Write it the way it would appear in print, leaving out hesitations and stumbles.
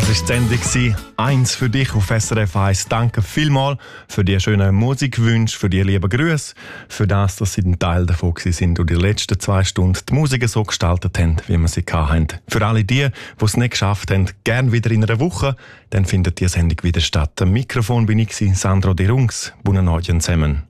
war die Sendung «Eins für dich» auf SRF 1. Danke vielmals für die schönen Musikwünsche, für die lieben Grüße, für das, dass Sie ein Teil davon sind und die letzten 2 Stunden die Musik so gestaltet haben, wie wir sie hatten. Für alle die es nicht geschafft haben, gerne wieder in einer Woche, dann findet die Sendung wieder statt. Am Mikrofon bin ich, Sandro De Rungs. Guten Abend zusammen.